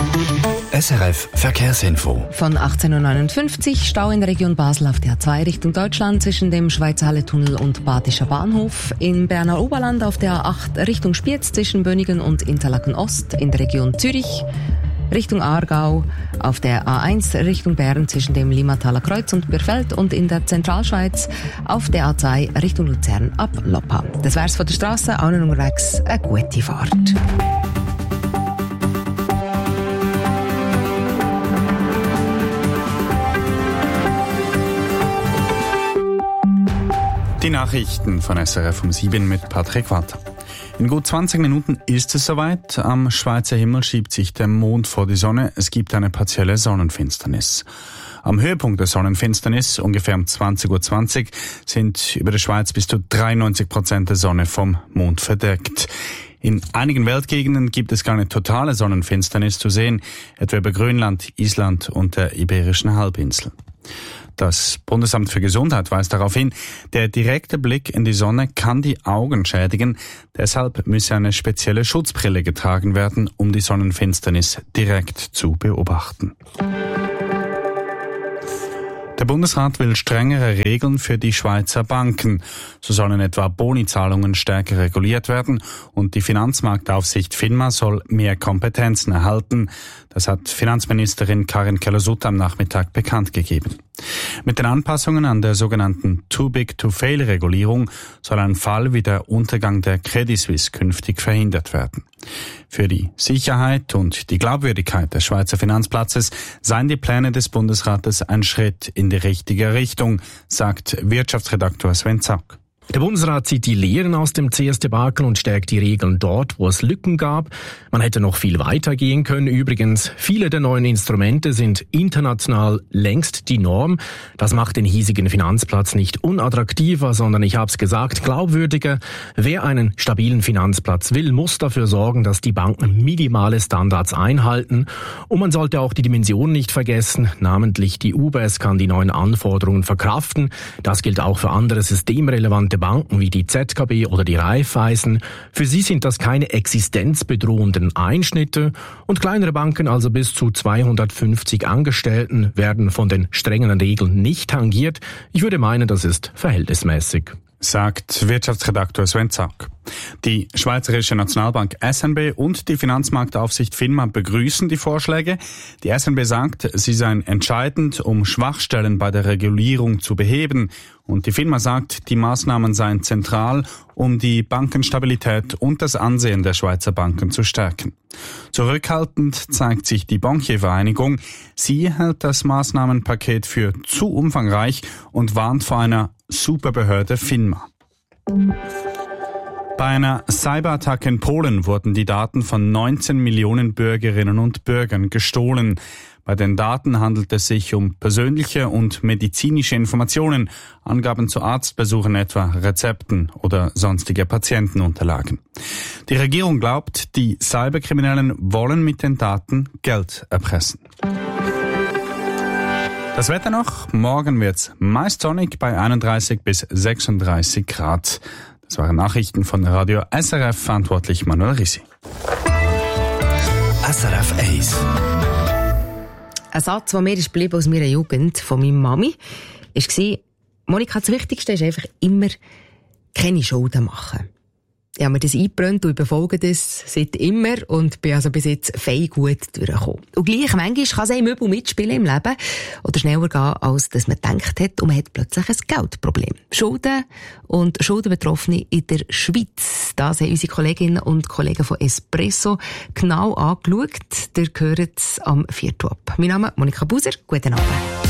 SRF Verkehrsinfo. Von 18.59 Uhr Stau in der Region Basel auf der A2 Richtung Deutschland zwischen dem Schweizer Halletunnel und Badischer Bahnhof. In Berner Oberland auf der A8 Richtung Spiez zwischen Bönigen und Interlaken Ost in der Region Zürich. Richtung Aargau auf der A1 Richtung Bern zwischen dem Limmataler Kreuz und Bierfeld und in der Zentralschweiz auf der A2 Richtung Luzern ab Loppa. Das wär's von der Strasse, allen unterwegs eine gute Fahrt. Die Nachrichten von SRF um 7 mit Patrick Walter. In gut 20 Minuten ist es soweit. Am Schweizer Himmel schiebt sich der Mond vor die Sonne. Es gibt eine partielle Sonnenfinsternis. Am Höhepunkt der Sonnenfinsternis, ungefähr um 20.20 Uhr, sind über der Schweiz bis zu 93% der Sonne vom Mond verdeckt. In einigen Weltgegenden gibt es gar eine totale Sonnenfinsternis zu sehen, etwa über Grönland, Island und der Iberischen Halbinsel. Das Bundesamt für Gesundheit weist darauf hin, der direkte Blick in die Sonne kann die Augen schädigen. Deshalb müsse eine spezielle Schutzbrille getragen werden, um die Sonnenfinsternis direkt zu beobachten. Der Bundesrat will strengere Regeln für die Schweizer Banken. So sollen etwa Bonizahlungen stärker reguliert werden und die Finanzmarktaufsicht FINMA soll mehr Kompetenzen erhalten. Das hat Finanzministerin Karin Keller-Sutter am Nachmittag bekannt gegeben. Mit den Anpassungen an der sogenannten Too-Big-to-Fail-Regulierung soll ein Fall wie der Untergang der Credit Suisse künftig verhindert werden. Für die Sicherheit und die Glaubwürdigkeit des Schweizer Finanzplatzes seien die Pläne des Bundesrates ein Schritt in die richtige Richtung, sagt Wirtschaftsredaktor Sven Zack. Der Bundesrat zieht die Lehren aus dem CS-Debakel und stärkt die Regeln dort, wo es Lücken gab. Man hätte noch viel weiter gehen können. Übrigens, viele der neuen Instrumente sind international längst die Norm. Das macht den hiesigen Finanzplatz nicht unattraktiver, sondern, ich habe es gesagt, glaubwürdiger. Wer einen stabilen Finanzplatz will, muss dafür sorgen, dass die Banken minimale Standards einhalten. Und man sollte auch die Dimension nicht vergessen. Namentlich die UBS kann die neuen Anforderungen verkraften. Das gilt auch für andere systemrelevante Banken wie die ZKB oder die Raiffeisen. Für sie sind das keine existenzbedrohenden Einschnitte und kleinere Banken, also bis zu 250 Angestellten, werden von den strengen Regeln nicht tangiert. Ich würde meinen, das ist verhältnismäßig, sagt Wirtschaftsredaktor Sven Zack. Die Schweizerische Nationalbank SNB und die Finanzmarktaufsicht FINMA begrüßen die Vorschläge. Die SNB sagt, sie seien entscheidend, um Schwachstellen bei der Regulierung zu beheben. Und die FINMA sagt, die Maßnahmen seien zentral, um die Bankenstabilität und das Ansehen der Schweizer Banken zu stärken. Zurückhaltend zeigt sich die Bankiervereinigung. Sie hält das Maßnahmenpaket für zu umfangreich und warnt vor einer Superbehörde FINMA. Bei einer Cyberattacke in Polen wurden die Daten von 19 Millionen Bürgerinnen und Bürgern gestohlen. Bei den Daten handelt es sich um persönliche und medizinische Informationen, Angaben zu Arztbesuchen etwa, Rezepten oder sonstige Patientenunterlagen. Die Regierung glaubt, die Cyberkriminellen wollen mit den Daten Geld erpressen. Das Wetter noch. Morgen wird's meist sonnig bei 31 bis 36 Grad. Das waren Nachrichten von Radio SRF, verantwortlich Manuel Rissi. SRF 1. Ein Satz, der mir ist geblieben aus meiner Jugend, von meiner Mami, war: Monika, das Wichtigste ist einfach immer keine Schulden machen. Ich habe mir das eingebrannt und ich befolge das seit immer und bin also bis jetzt fein gut durchgekommen. Und gleich, manchmal kann es einem übel mitspielen im Leben oder schneller gehen, als dass man gedacht hat, und man hat plötzlich ein Geldproblem. Schulden und Schuldenbetroffene in der Schweiz. Das haben unsere Kolleginnen und Kollegen von Espresso genau angeschaut. Ihr hört es am 4. ab. Mein Name ist Monika Buser. Guten Abend.